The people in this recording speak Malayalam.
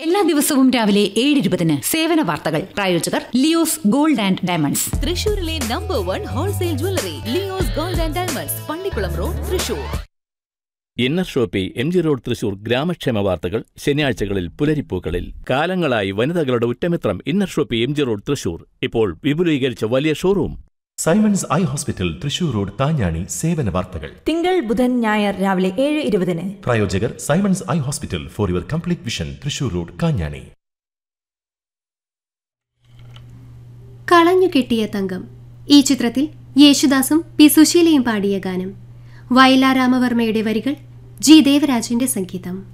എല്ലാ ദിവസവും രാവിലെ 7:20 സേവന വാർത്തകൾ. പ്രായോജകർ ലിയോസ് ഗോൾഡ് ആൻഡ് ഡയമണ്ട്സ്. തൃശൂരിലെ number 1 wholesale jewellery Leo's gold and diamonds, Pallikkulam road, Thrissur. Inner Shopee MG road, Thrissur. ഗ്രാമക്ഷേമ വാർത്തകൾ ശനിയാഴ്ചകളിൽ പുലരിപ്പൂക്കളിൽ. കാലങ്ങളായി വനിതകളുടെ ഉറ്റമിത്രം inner Shopee MG road, Thrissur. ഇപ്പോൾ വിപുലീകരിച്ച വലിയ showroom. Symons eye hospital, Thrissur road, താഞ്ഞാണി. സേവന വാർത്തകൾ തിങ്കൾ, ബുധൻ, ഞായർ രാവിലെ 7:20. പ്രായോജകർ Symons eye hospital, for your complete vision, Thrissur road, Kanjani. കളഞ്ഞു കെട്ടിയ തങ്കം. ഈ ചിത്രത്തിൽ യേശുദാസും പി സുശീലയും പാടിയ ഗാനം. വയലാർ രാമവർമ്മയുടെ വരികൾ, ജി ദേവരാജന്റെ സംഗീതം.